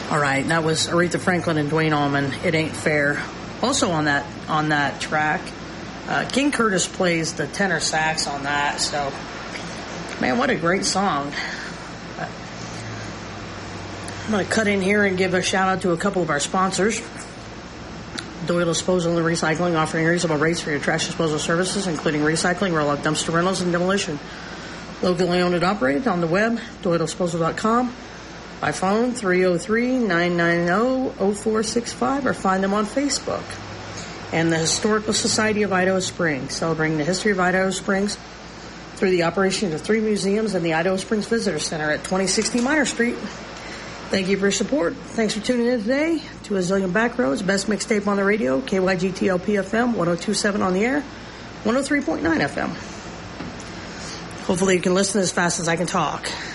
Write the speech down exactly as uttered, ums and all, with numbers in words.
All right, that was Aretha Franklin and Dwayne Allman, It Ain't Fair. Also on that on that track, uh, King Curtis plays the tenor sax on that, so, man, what a great song. I'm going to cut in here and give a shout-out to a couple of our sponsors. Doyle Disposal and Recycling, offering reasonable rates for your trash disposal services, including recycling, roll-out dumpster rentals, and demolition. Locally owned and operated on the web, doyle disposal dot com. By phone, three oh three, nine nine oh, oh four six five, or find them on Facebook. And the Historical Society of Idaho Springs, celebrating the history of Idaho Springs through the operation of three museums and the Idaho Springs Visitor Center at twenty sixty Minor Street. Thank you for your support. Thanks for tuning in today to A Zillion Backroads, best mixtape on the radio, K Y G T L P F M, one oh two point seven on the air, one oh three point nine F M. Hopefully you can listen as fast as I can talk.